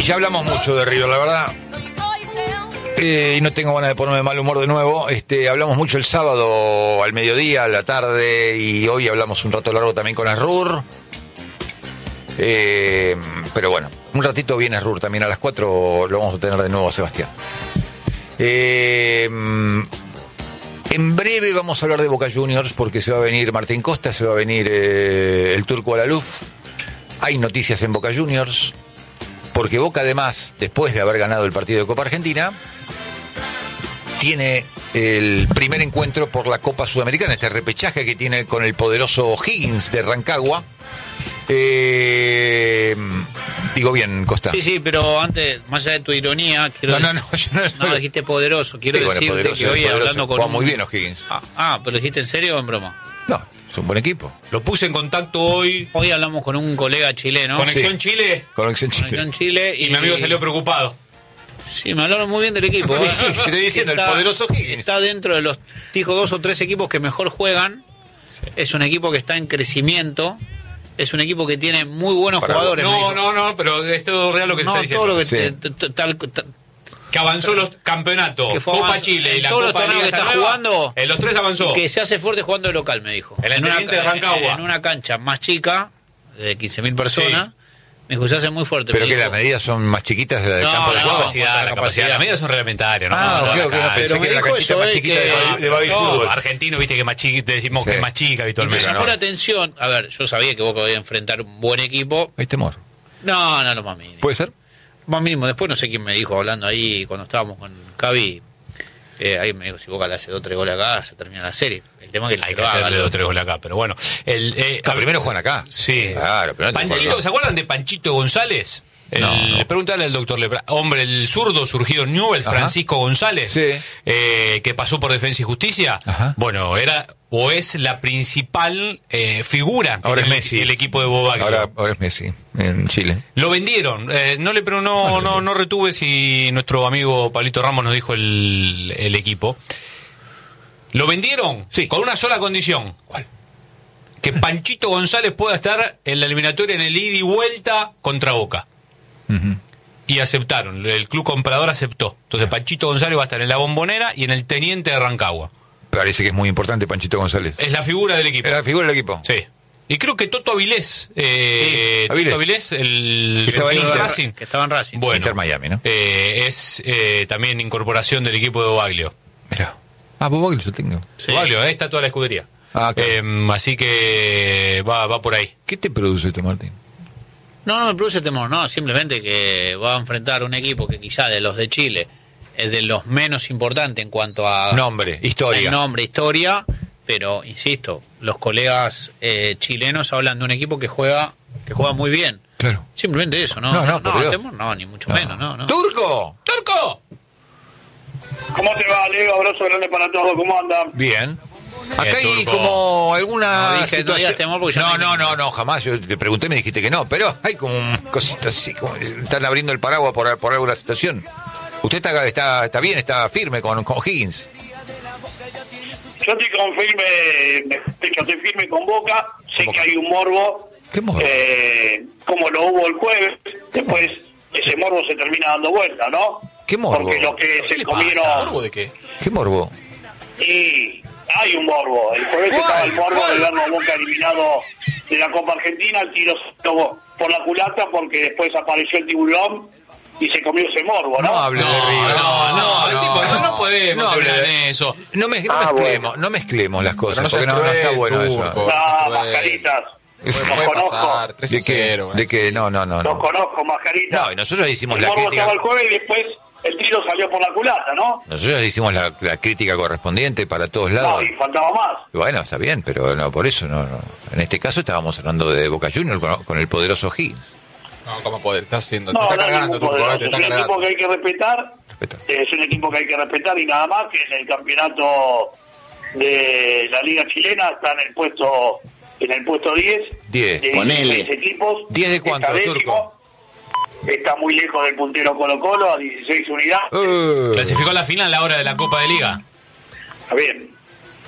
Ya hablamos mucho de River, la verdad. Y no tengo ganas de ponerme de mal humor de nuevo. Hablamos mucho el sábado al mediodía, a la tarde, y hoy hablamos un rato largo también con Asrur. Pero bueno, un ratito viene Asrur también a las 4, lo vamos a tener de nuevo a Sebastián. En breve vamos a hablar de Boca Juniors porque se va a venir Martín Costa, se va a venir el Turco Alaluf. Hay noticias en Boca Juniors porque Boca, además, después de haber ganado el partido de Copa Argentina, tiene el primer encuentro por la Copa Sudamericana, este repechaje que tiene con el poderoso Higgins de Rancagua. Digo bien, Costa. Sí, pero antes, más allá de tu ironía, quiero no dijiste poderoso, quiero decirte poderoso, que hoy hablando con muy bien O'Higgins. ¿Pero lo dijiste en serio o en broma? No, es un buen equipo. Lo puse en contacto hoy. Hoy hablamos con un colega chileno. Conexión Chile. Conexión Chile. Y mi amigo salió preocupado. Sí, me hablaron muy bien del equipo. Sí, estoy diciendo, el poderoso Higgins. Está dentro de los, dijo, 2 o 3 equipos que mejor juegan. Sí. Es un equipo que está en crecimiento. Es un equipo que tiene muy buenos jugadores. No, pero es todo real lo que está diciendo. Todo lo que que avanzó los campeonatos, Copa Chile y la Copa Liga que está jugando. En los 3 avanzó. Que se hace fuerte jugando de local, me dijo. El Independiente de Rancagua. En una cancha más chica, de 15.000 personas. Sí. Me dijo, se hace muy fuerte. Pero que las medidas son más chiquitas de la del campo de juego. La capacidad. Las medidas son reglamentarias, ¿no? Pensé que la canchita más chiquita de Baby Fútbol. Argentino, viste que más chiquita, decimos que es más chica habitualmente. Me llamó la atención. A ver, yo sabía que Boca podía enfrentar un buen equipo. ¿Hay temor? No, lo más mínimo. ¿Puede ser? Más mínimo. Después no sé quién me dijo, hablando ahí cuando estábamos con Cavi. Ahí me dijo, si Boca le hace 2 o 3 goles acá, se termina la serie. El tema es que hay que hacerle 2 o 3 goles acá, pero bueno. Primero juegan acá. Sí. Claro, pero no Panchito, ¿se acuerdan de Panchito González? Pregúntale al doctor Lepra. Hombre, el zurdo surgido en Newell's, Francisco González, que pasó por Defensa y Justicia. Ajá. Bueno, era o es la principal figura ahora en el equipo de Bobaglio. Ahora es Messi, en Chile. Lo vendieron. No retuve si nuestro amigo Pablito Ramos nos dijo el equipo. Lo vendieron con una sola condición. ¿Cuál? Que Panchito González pueda estar en la eliminatoria en el ida y vuelta contra Boca. Uh-huh. Y aceptaron, el club comprador aceptó. Entonces Panchito González va a estar en la Bombonera y en el Teniente de Rancagua. Parece que es muy importante Panchito González. Es la figura del equipo. Es la figura del equipo. Sí. Y creo que Toto Avilés, Toto Avilés, el que estaba en Inter, Racing. Que estaba en Racing. Bueno, Inter Miami, ¿no? Es también incorporación del equipo de Bobaglio. Mirá. Bobaglio yo tengo. Sí. Bobaglio, ahí está toda la escudería. Claro. Así que va por ahí. ¿Qué te produce esto, Martín? No me produce temor, no, simplemente que va a enfrentar un equipo que quizá de los de Chile es de los menos importantes en cuanto a nombre, historia, pero insisto, los colegas chilenos hablan de un equipo que juega muy bien. Claro. Simplemente eso, no temor, no, ni mucho menos, no. ¡Turco! ¿Cómo te va, Leo? Abrazo grande para todos, ¿cómo andan? Bien. Acá hay como alguna situación. No, jamás. Yo te pregunté, me dijiste que no, pero hay como un cosito así, como están abriendo el paraguas por alguna situación. Usted está bien, está firme con Higgins. Yo estoy firme con Boca. Sé que hay un morbo. ¿Qué morbo? Como lo hubo el jueves. Después ese morbo se termina dando vuelta, ¿no? ¿Qué morbo? Porque lo que se comieron... ¿Morbo de qué? ¿Qué morbo? Y hay un morbo. El jueves estaba el morbo de verlo a Boca eliminado de la Copa Argentina, el tiro por la culata porque después apareció el tiburón y se comió ese morbo, ¿no? No hable de River. No podemos hablar de eso. No mezclemos las cosas, porque no está bueno eso. No, mascaritas. Los conozco. ¿De qué? No. Los conozco, mascaritas. No, y nosotros hicimos la crítica. El morbo estaba el jueves y después el tiro salió por la culata, ¿no? Nosotros hicimos la crítica correspondiente para todos lados. No, y faltaba más. Bueno, está bien, pero no por eso no. En este caso estábamos hablando de Boca Juniors con el poderoso Higgins. No, ¿cómo poder? Estás haciendo, te está cargando tu poderoso. Es un equipo que hay que respetar. Es un equipo que hay que respetar y nada más, que en el campeonato de la Liga Chilena está en el puesto 10. 10. De 16 equipos. ¿10 de cuánto, Turco? Está muy lejos del puntero Colo-Colo, a 16 unidades. Clasificó a la final a la hora de la Copa de Liga. Está bien.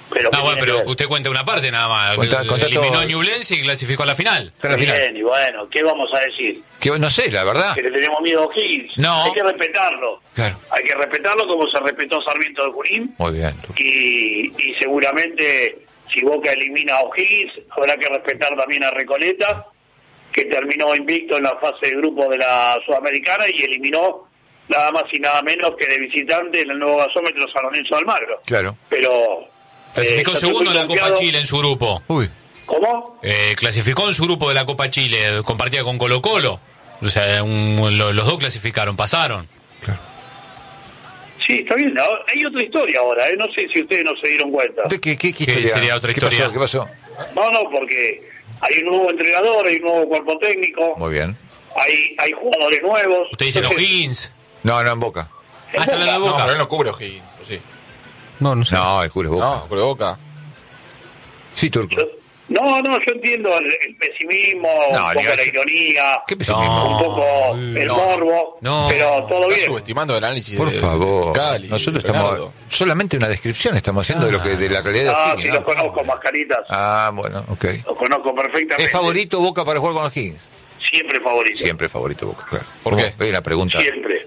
Pero no, bueno, pero usted cuenta una parte nada más. Eliminó a Ñublense y clasificó a la final. Bien, y bueno, ¿qué vamos a decir? Que no sé, la verdad. Que le tenemos miedo a O'Higgins. No. Hay que respetarlo. Claro. Hay que respetarlo como se respetó Sarmiento de Junín. Muy bien. Y seguramente, si Boca elimina a O'Higgins, habrá que respetar también a Recoleta, que terminó invicto en la fase de grupo de la Sudamericana y eliminó nada más y nada menos que de visitante en el nuevo gasómetro San Lorenzo de Almagro. Claro. Pero clasificó segundo en la Copa Chile en su grupo. Uy. ¿Cómo? Clasificó en su grupo de la Copa Chile, compartía con Colo-Colo. O sea, los dos clasificaron, pasaron. Claro. Sí, está bien. Hay otra historia ahora, no sé si ustedes no se dieron cuenta. ¿Qué historia? Sería otra historia? ¿Qué pasó? No, porque hay un nuevo entrenador, hay un nuevo cuerpo técnico. Muy bien. Hay jugadores nuevos. ¿Usted dice O'Higgins? No, en Boca. Está en la Boca. No, pero él no cubre O'Higgins, ¿o sí? No sé. No, el cubre Boca. No, cubre Boca. Sí, Turco. No, yo entiendo el pesimismo, un poco la ironía, ¿Qué pesimismo? un poco el morbo, pero todo bien. Está subestimando el análisis Por favor. Cali, Nosotros Leonardo. estamos solamente una descripción estamos haciendo de la realidad de O'Higgins. Sí, los conozco, Mascaritas. Bueno, ok. Los conozco perfectamente. ¿Es favorito Boca para jugar con O'Higgins? Siempre favorito. Siempre favorito Boca, claro. ¿Por qué? Hay una pregunta. Siempre.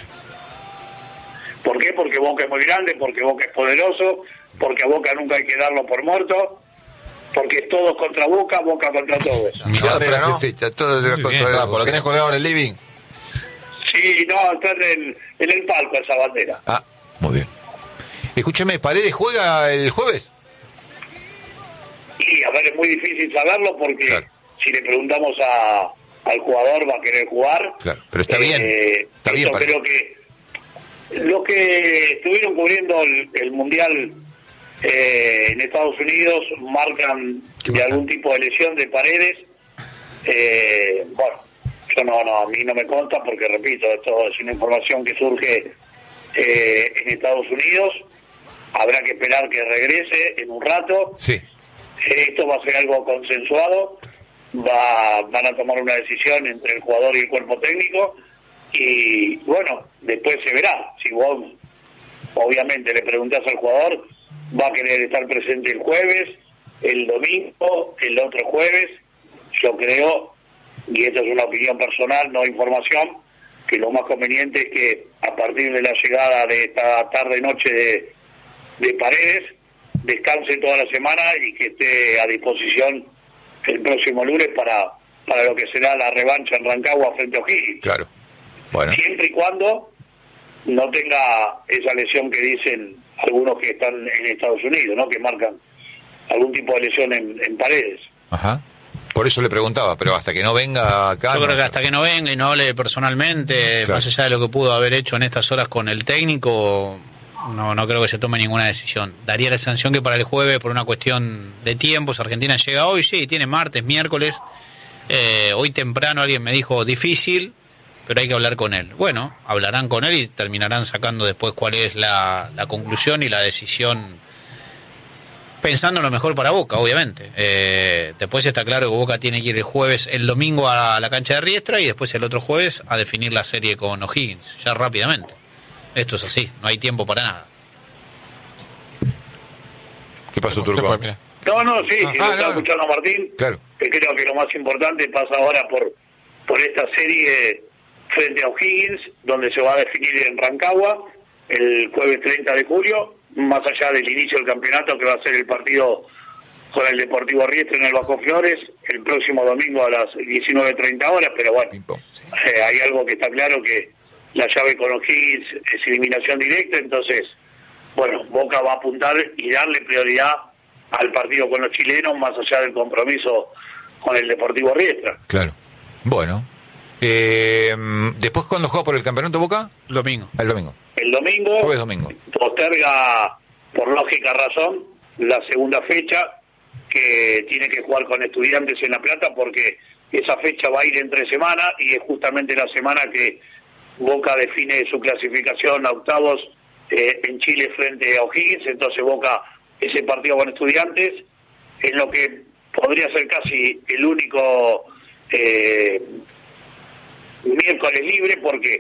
¿Por qué? Porque Boca es muy grande, porque Boca es poderoso, porque a Boca nunca hay que darlo por muerto, porque es todos contra Boca, Boca contra todos. Mirá, frases hechas, todo de las cosas de ¿Lo tenés colgado en el living? Sí, no, está en el palco esa bandera. Muy bien. Escúcheme, ¿Paredes juega el jueves? Y a ver, es muy difícil saberlo porque si le preguntamos al jugador va a querer jugar. Claro, pero está bien. Está bien. Creo que los que estuvieron cubriendo el Mundial en Estados Unidos marcan de algún tipo de lesión de Paredes. Bueno, yo a mí no me consta porque, repito, esto es una información que surge en Estados Unidos. Habrá que esperar que regrese en un rato. Sí. Esto va a ser algo consensuado. Van a tomar una decisión entre el jugador y el cuerpo técnico. Y bueno, después se verá. Si vos obviamente le preguntás al jugador, va a querer estar presente el jueves, el domingo, el otro jueves. Yo creo, y esto es una opinión personal, no información, que lo más conveniente es que a partir de la llegada de esta tarde-noche de Paredes, descanse toda la semana y que esté a disposición el próximo lunes para lo que será la revancha en Rancagua frente a O'Higgins. Claro. Bueno. Siempre y cuando no tenga esa lesión que dicen algunos que están en Estados Unidos, ¿no? Que marcan algún tipo de lesión en Paredes. Ajá. Por eso le preguntaba, pero hasta que no venga acá... Yo creo que hasta que no venga y no hable personalmente, más allá de lo que pudo haber hecho en estas horas con el técnico, no creo que se tome ninguna decisión. Daría la sanción que para el jueves, por una cuestión de tiempos, Argentina llega hoy, sí, tiene martes, miércoles. Hoy temprano alguien me dijo difícil, pero hay que hablar con él. Bueno, hablarán con él y terminarán sacando después cuál es la conclusión y la decisión, pensando en lo mejor para Boca, obviamente. Después está claro que Boca tiene que ir el domingo a la cancha de Riestra y después el otro jueves a definir la serie con O'Higgins, ya rápidamente. Esto es así, no hay tiempo para nada. ¿Qué pasó, Turco? No, sí, lo estaba escuchando a Martín. Claro. Que creo que lo más importante pasa ahora por esta serie frente a O'Higgins, donde se va a definir en Rancagua el jueves 30 de julio, más allá del inicio del campeonato, que va a ser el partido con el Deportivo Riestra en el Bajo Flores el próximo domingo a las 19:30 horas, pero bueno, hay algo que está claro, que la llave con O'Higgins es eliminación directa, entonces, bueno, Boca va a apuntar y darle prioridad al partido con los chilenos, más allá del compromiso con el Deportivo Riestra. Claro. Bueno. ¿Después cuándo juega por el campeonato Boca? Domingo. El domingo. El domingo. Jueves domingo. Posterga, por lógica razón, la segunda fecha, que tiene que jugar con Estudiantes en La Plata, porque esa fecha va a ir entre semana y es justamente la semana que Boca define su clasificación a octavos en Chile frente a O'Higgins. Entonces Boca, ese partido con Estudiantes, es lo que podría ser casi el único miércoles libre, porque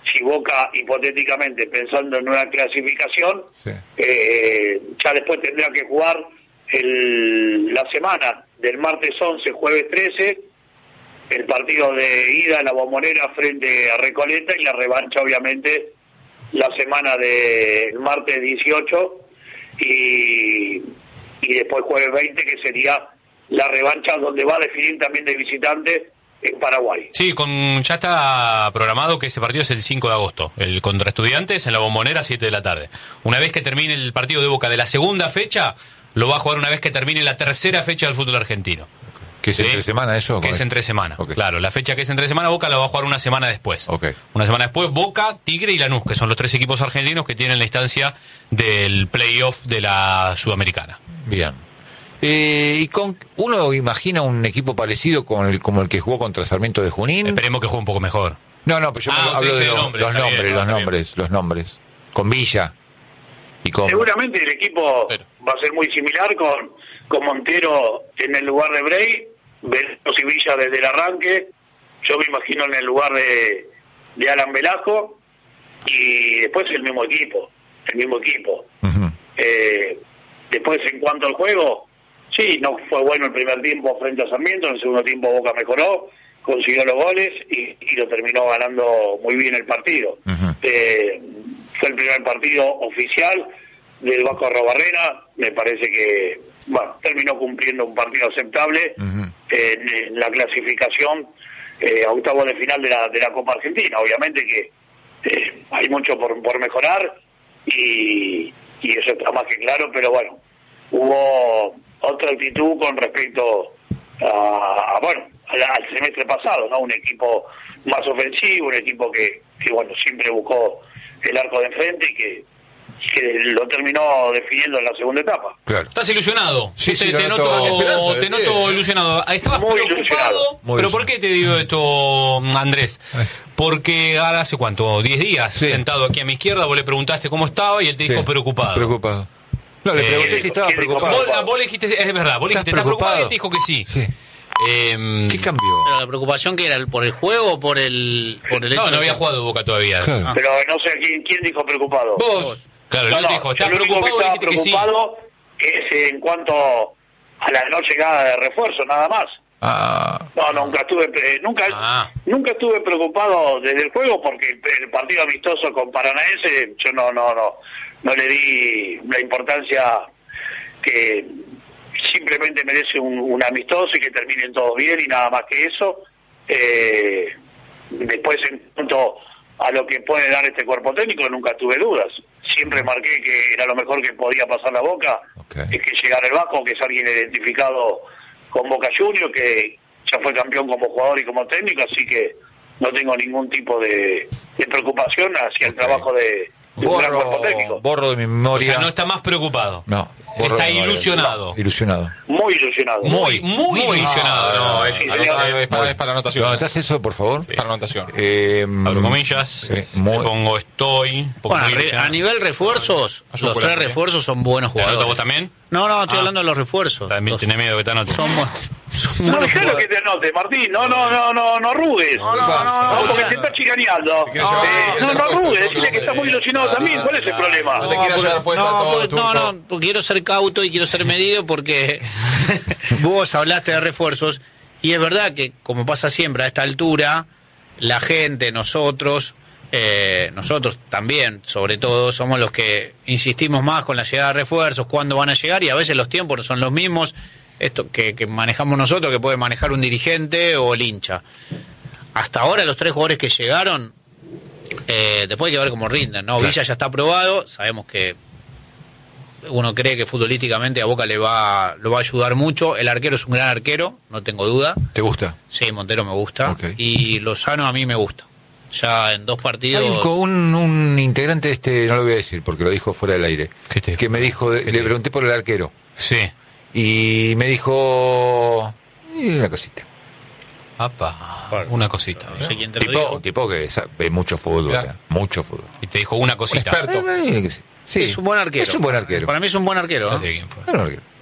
si Boca, hipotéticamente, pensando en una clasificación, ya después tendrá que jugar la semana del martes 11, jueves 13, el partido de ida en la Bombonera frente a Recoleta, y la revancha, obviamente, la semana del martes 18 y después jueves 20, que sería la revancha donde va a definir también de visitante en Paraguay. Sí, ya está programado que ese partido es el 5 de agosto, el contra Estudiantes en la Bombonera, 7 de la tarde. Una vez que termine el partido de Boca de la segunda fecha, lo va a jugar una vez que termine la tercera fecha del fútbol argentino. ¿Que es entre semana eso? Que es entre semana, claro. La fecha que es entre semana, Boca la va a jugar una semana después. Okay. Una semana después, Boca, Tigre y Lanús, que son los 3 equipos argentinos que tienen la instancia del playoff de la Sudamericana. Bien. Y uno imagina un equipo parecido como el que jugó contra Sarmiento de Junín. Esperemos que juegue un poco mejor. No, pero yo hablo de los nombres. Con Villa. Seguramente el equipo va a ser muy similar con Montero en el lugar de Brey, Veloso y Villa desde el arranque. Yo me imagino en el lugar de Alan Velasco, y después el mismo equipo. Uh-huh. Después, en cuanto al juego, sí, no fue bueno el primer tiempo frente a Sarmiento, en el segundo tiempo Boca mejoró, consiguió los goles y lo terminó ganando muy bien el partido. Uh-huh. Fue el primer partido oficial del Vasco Arrobarrena, me parece que terminó cumpliendo un partido aceptable. Uh-huh. En la clasificación a octavos de final de la Copa Argentina. Obviamente que hay mucho por mejorar y eso está más que claro, pero bueno, hubo otra actitud con respecto al semestre pasado, ¿no? Un equipo más ofensivo, un equipo que siempre buscó el arco de enfrente y que lo terminó definiendo en la segunda etapa. Claro. ¿Estás ilusionado? Sí, te noto ilusionado. Estabas muy preocupado. ilusionado. ¿Pero por qué te digo esto, Andrés? Porque ahora hace ¿cuánto? 10 días, sentado aquí a mi izquierda, vos le preguntaste cómo estaba y él te dijo preocupado. No, le pregunté si estaba preocupado. Vos le dijiste, es verdad, vos le dijiste, ¿estás preocupado? Y él te dijo que sí. ¿Qué cambió? ¿Pero la preocupación que era? ¿Por el juego o por el hecho? No había jugado Boca todavía. Claro. Pero no sé quién dijo preocupado. Vos. Claro, él te dijo, ¿estás preocupado? Lo único que estaba preocupado es en cuanto a la no llegada de refuerzo, nada más. No, nunca estuve preocupado desde el juego, porque el partido amistoso con Paranaense yo no le di la importancia que simplemente merece un amistoso y que terminen todos bien y nada más que eso. Después, en cuanto a lo que puede dar este cuerpo técnico, nunca tuve dudas. Siempre marqué que era lo mejor que podía pasar la Boca, es que llegara el Vasco, que es alguien identificado con Boca Juniors, que ya fue campeón como jugador y como técnico, así que no tengo ningún tipo de preocupación hacia el trabajo de un gran cuerpo técnico. Borro de mi memoria. O sea, no está más preocupado. No. Está ilusionado. Muy ilusionado. Muy ilusionado. Es para anotación. ¿No notas eso, por favor? Para anotación. Abro comillas. Le pongo estoy. A nivel refuerzos, los 3 refuerzos son buenos jugadores. ¿Te anotas vos también? No, estoy hablando de los refuerzos. También tenés miedo que te anotes. No, dejalo que te anote, Martín. No arrugues. No, porque te está chicaneando. No arrugues, decirle que está muy ilusionado también. ¿Cuál es el problema? No te quiero llevar puesta todo no, quiero ser cauto y quiero ser medido, porque vos hablaste de refuerzos y es verdad que, como pasa siempre a esta altura, la gente, nosotros también, sobre todo, somos los que insistimos más con la llegada de refuerzos, cuándo van a llegar, y a veces los tiempos no son los mismos que manejamos nosotros, que puede manejar un dirigente o el hincha. Hasta ahora los 3 jugadores que llegaron, después hay que ver cómo rinden, ¿no? Claro. Villa ya está aprobado, sabemos que uno cree que futbolísticamente a Boca lo va a ayudar mucho. El arquero es un gran arquero, no tengo duda. ¿Te gusta? Sí, Montero me gusta. Okay. Y Lozano a mí me gusta. Ya en 2 partidos... Hay un integrante no lo voy a decir porque lo dijo fuera del aire, que me dijo, le pregunté por el arquero. Sí. Y me dijo una cosita. Una cosita. No sé quién te lo dijo. Tipo que ve mucho fútbol. Mucho fútbol. Y te dijo una cosita. Un experto. Sí. Es un buen arquero. Para mí es un buen arquero. Ya sé quién fue.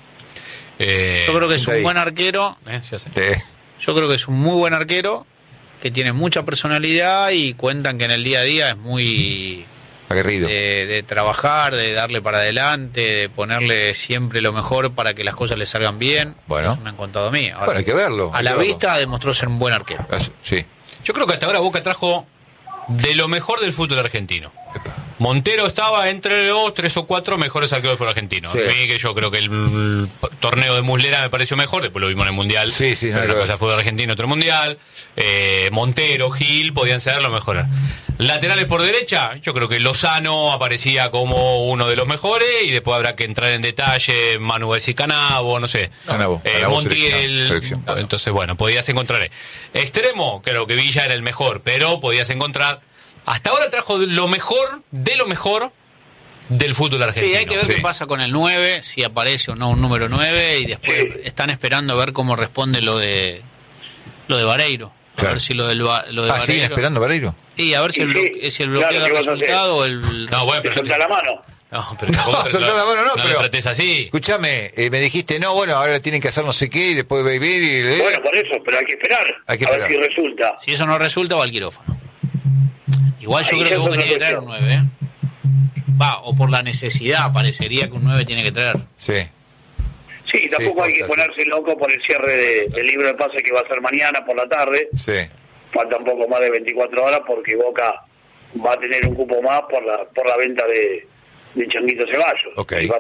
Yo creo que es un buen arquero. Ya sé. Yo creo que es un muy buen arquero. que tiene mucha personalidad y cuentan que en el día a día es muy aguerrido de trabajar, de darle para adelante, de ponerle siempre lo mejor para que las cosas le salgan bien. Bueno, eso me han contado a mí. Ahora, bueno, hay que verlo. A la vista demostró ser un buen arquero. Sí. Yo creo que hasta ahora Boca trajo de lo mejor del fútbol argentino. Epa. Montero estaba entre los 3 o 4 mejores arqueros del fútbol argentino. Sí. A mí, que yo creo que el torneo de Muslera me pareció mejor, después lo vimos en el Mundial. Sí, no, una cosa fútbol argentino, otro Mundial. Montero, Gil, podían ser lo mejor. Laterales por derecha, yo creo que Lozano aparecía como uno de los mejores y después habrá que entrar en detalle, Manu y Canavo, no sé. Canavo, Montiel. selección. Entonces, bueno, podías encontrar. Extremo, creo que Villa era el mejor, pero podías encontrar. Hasta ahora trajo lo mejor del fútbol argentino. Sí, hay que ver qué pasa con el 9, si aparece o no un número 9, y después están esperando a ver cómo responde lo de Vareiro. A ver si lo de Vareiro. ¿Siguen esperando Vareiro? Sí, a ver si el bloqueo da resultado o el... No, bueno, pero solta la mano. No, pero tampoco soltar la mano no, pero lo trates así. Escúchame, me dijiste, no, bueno, ahora tienen que hacer no sé qué y después vivir y... Bueno, por eso, pero hay que esperar. A ver si resulta. Si eso no resulta, va al quirófano. Igual yo creo que Boca tiene que traer un 9, ¿eh? O por la necesidad, parecería que un 9 tiene que traer. Sí, tampoco hay que ponerse loco por el cierre del libro de pase que va a ser mañana por la tarde. Sí. Falta un poco más de 24 horas porque Boca va a tener un cupo más por la venta de Changuito Ceballos. Okay.